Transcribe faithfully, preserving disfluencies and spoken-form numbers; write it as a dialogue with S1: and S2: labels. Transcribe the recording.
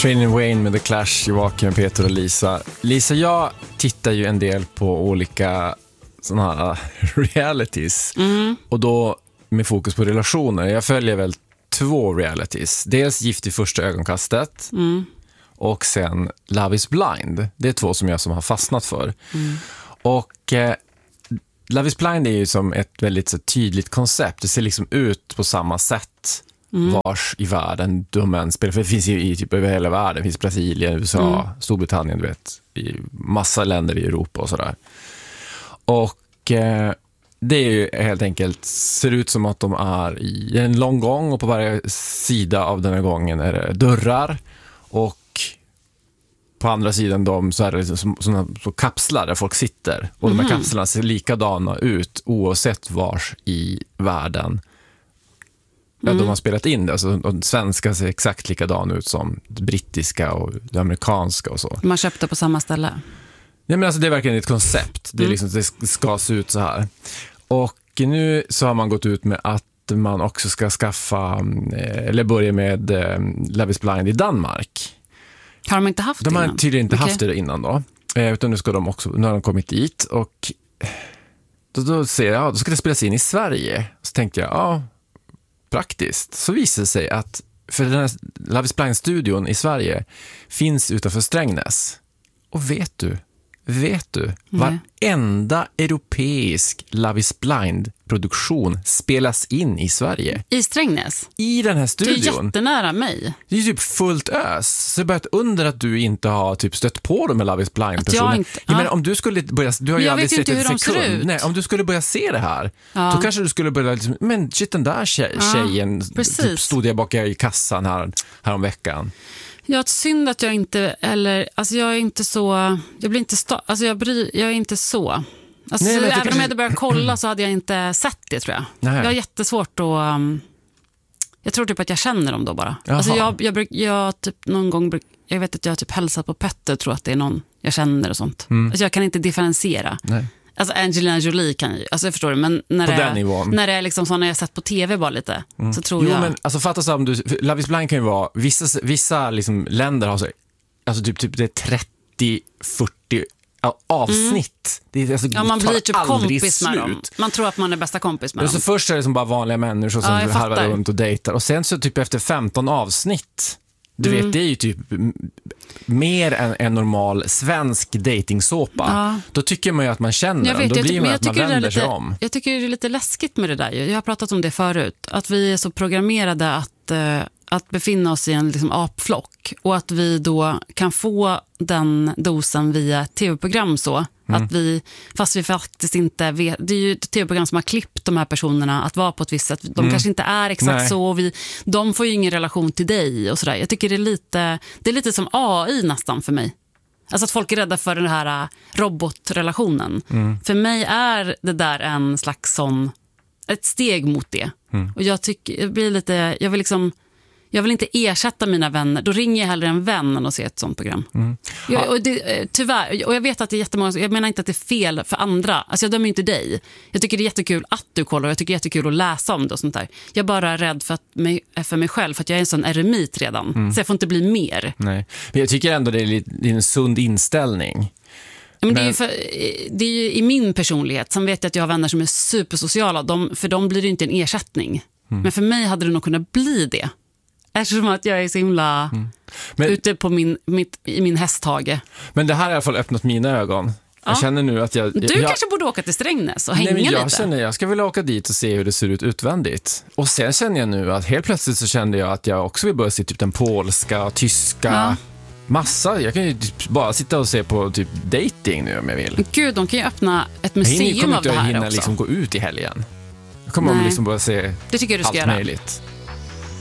S1: Training Wayne med The Clash, Joakim, Peter och Lisa. Lisa, jag tittar ju en del på olika såna här realities. Mm. Och då med fokus på relationer. Jag följer väl två realities. Dels Gift i första ögonkastet. Mm. Och sen Love is blind. Det är två som jag som har fastnat för. Mm. Och eh, Love is blind är ju som ett väldigt så, tydligt koncept. Det ser liksom ut på samma sätt mm. vars i världen de än spelar. För det finns ju i typ över hela världen. Det finns Brasilien, U S A, mm. Storbritannien, du vet. I massa länder i Europa och sådär. Och eh, det är ju helt enkelt, ser ut som att de är i en lång gång och på varje sida av den här gången är det dörrar. Och på andra sidan dem så är det liksom såna så kapslar där folk sitter. Och mm. de här kapslarna ser likadana ut oavsett vars i världen mm. de har spelat in det. Alltså, de svenska ser exakt likadan ut som det brittiska och det amerikanska och så.
S2: Man köpte på samma ställe.
S1: Ja, men alltså, det är verkligen ett koncept. Det, är liksom, det ska se ut så här. Och nu så har man gått ut med att man också ska skaffa eller börja med Love is blind i Danmark.
S2: Har de inte haft det
S1: De har
S2: innan?
S1: tydligen inte
S2: okay.
S1: haft det innan då. Utan nu ska de också, nu har de kommit dit och då, då ser jag, ja, då ska det spelas in i Sverige. Så tänkte jag, ja, praktiskt. Så visar det sig att för den här Love is blind-studion i Sverige finns utanför Strängnäs. Och vet du, vet du, mm. varenda europeisk Love is blind-produktion spelas in i Sverige.
S2: I Strängnäs?
S1: I den här studion.
S2: Det är jättenära mig.
S1: Det är typ fullt ös. Så jag börjat undra att du inte har typ stött på dem med Love is blind-personer. Jag, jag menar, om du skulle börja, du har ju aldrig sett en sekund. Nej, om du skulle börja se det här, ja. Då kanske du skulle börja liksom, men shit, den där tjej, ja, tjejen typ, stod jag bak i kassan här, här om veckan.
S2: Jag har synd att jag inte, eller, alltså jag är inte så, jag blir inte, sta, alltså jag, bryr, jag är inte så. Alltså, Nej, så även kanske... om jag hade börjat kolla så hade jag inte sett det, tror jag. Nej. Jag har jättesvårt att, um, jag tror typ att jag känner dem då bara. Jaha. Alltså jag, jag, jag typ någon gång, jag vet att jag typ hälsat på Petter, tror att det är någon jag känner och sånt. Mm. Alltså jag kan inte differentiera. Nej. Alltså Angelina Jolie kan ju, alltså jag förstår det, men när det är, när det är liksom så när jag sett på tv bara lite, mm. så tror
S1: jo,
S2: jag...
S1: Jo, men alltså fatta så om du, Love is blind kan ju vara, vissa, vissa liksom länder har så, alltså typ, typ det är trettio fyrtio avsnitt. Mm. Det är, alltså,
S2: ja, man blir typ kompis
S1: slut.
S2: med dem. Man tror att man är bästa kompis med
S1: dem. Så först är det som bara vanliga människor som
S2: ja,
S1: harvar runt och dejtar. Och sen så typ efter femton avsnitt, du mm. vet, det är ju typ mer än en normal svensk dejtingsåpa. Ja. Då tycker man ju att man känner
S2: jag vet,
S1: dem. Då
S2: jag
S1: blir
S2: man
S1: att man vänder
S2: lite,
S1: sig om.
S2: Jag tycker det är lite läskigt med det där. Jag har pratat om det förut. Att vi är så programmerade att, att befinna oss i en liksom apflock. Och att vi då kan få den dosen via tv-program så. Mm. Att vi, fast vi faktiskt inte vet, det är ju ett tv-program som har klippt de här personerna att vara på ett visst sätt. De mm. kanske inte är exakt Nej. så och vi, de får ju ingen relation till dig och sådär. Jag tycker det är lite, det är lite som A I nästan för mig. Alltså att folk är rädda för den här robotrelationen. Mm. För mig är det där en slags sån, ett steg mot det. Mm. Och jag tycker, jag blir lite, jag vill liksom Jag vill inte ersätta mina vänner. Då ringer jag hellre en vän än att se ett sånt program. Mm. Jag, och det, tyvärr, och jag vet att det är jättemånga, jag menar inte att det är fel för andra. Alltså jag dömer inte dig. Jag tycker det är jättekul att du kollar och jag tycker det är jättekul att läsa om det och sånt där. Jag är bara rädd för, att mig, för mig själv, för att jag är en sån eremit redan. Mm. Så jag får inte bli mer. Nej. Men jag tycker ändå det är, lite, det är en sund inställning. Men det är, ju för, det är ju i min personlighet. Sen vet jag att jag har vänner som är supersociala. De, för dem blir det inte en ersättning. Mm. Men för mig hade det nog kunnat bli det. Eftersom att jag är så himla mm. men, ute på min, mitt, i min hästhage.
S1: Men det här har i alla fall öppnat mina ögon. Ja. Jag känner nu att jag...
S2: Du
S1: jag,
S2: kanske borde åka till Strängnäs och hänga
S1: nej, men jag
S2: lite.
S1: Känner, jag ska vilja åka dit och se hur det ser ut utvändigt. Och sen känner jag nu att helt plötsligt så kände jag att jag också vill börja se typ den polska, tyska... Ja. Massa, jag kan ju bara sitta och se på typ dating nu om jag vill.
S2: Men gud, de kan ju öppna ett museum av det här också.
S1: Jag kommer inte hinna liksom gå ut i helgen. Jag kommer liksom bara se
S2: det tycker jag du ska
S1: allt
S2: göra.
S1: möjligt.